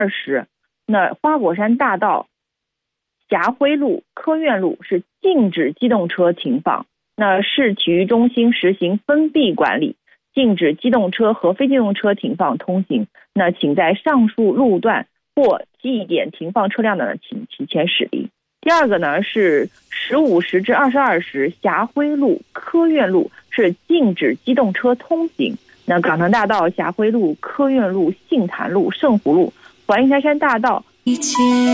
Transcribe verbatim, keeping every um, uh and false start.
十，那花果山大道霞辉路、科院路是禁止机动车停放。那市体育中心实行封闭管理，禁止机动车和非机动车停放通行。那请在上述路段或记点停放车辆的，请提前驶离。第二个呢是十五时至二十二时，霞辉路、科院路是禁止机动车通行。那港塘大道、霞辉路、科院路、杏坛路、圣湖路、华阴台山大道。